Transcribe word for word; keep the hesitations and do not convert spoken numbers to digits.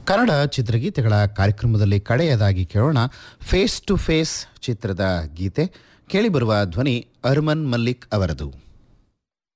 ಕನ್ನಡ ಚಿತ್ರಗೀತೆಗಳ ಕಾರ್ಯಕ್ರಮದಲ್ಲಿ ಕಡೆಯದಾಗಿ ಕೇಳೋಣ ಫೇಸ್ ಟು ಫೇಸ್ ಚಿತ್ರದ ಗೀತೆ. ಕೇಳಿಬರುವ ಧ್ವನಿ ಅರ್ಮನ್ ಮಲ್ಲಿಕ್ ಅವರದು.